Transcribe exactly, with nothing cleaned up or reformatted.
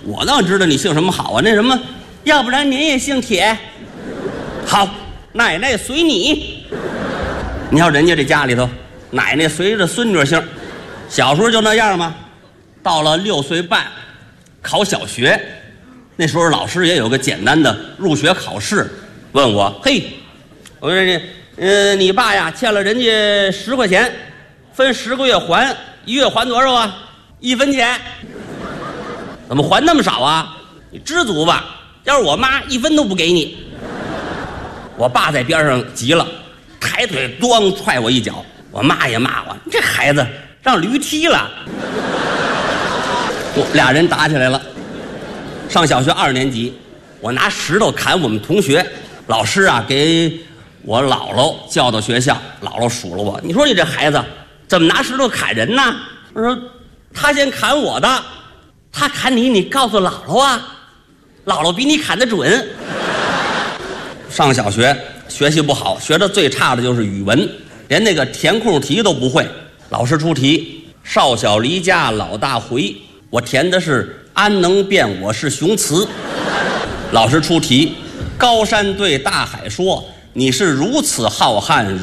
我哪知道你姓什么好啊？那什么，要不然您也姓铁。好，奶奶随你。你瞧人家这家里头，奶奶随着孙女姓，小时候就那样吗？到了六岁半，考小学，那时候老师也有个简单的入学考试，问我，嘿，我说这，呃，你爸呀欠了人家十块钱，分十个月还，一月还多少啊？一分钱。怎么还那么少啊？你知足吧。要是我妈一分都不给你。我爸在边上急了，抬腿咣踹我一脚。我妈也骂我，这孩子让驴踢了。我俩人打起来了。上小学二年级，我拿石头砍我们同学，老师啊给我姥姥叫到学校，姥姥数了我，你说你这孩子怎么拿石头砍人呢？我说他先砍我的，他砍你，你告诉姥姥啊，姥姥比你砍得准。上小学学习不好，学的最差的就是语文，连那个填空题都不会。老师出题，少小离家老大回，我填的是安能辨我是雄雌。老师出题，高山对大海说，你是如此浩瀚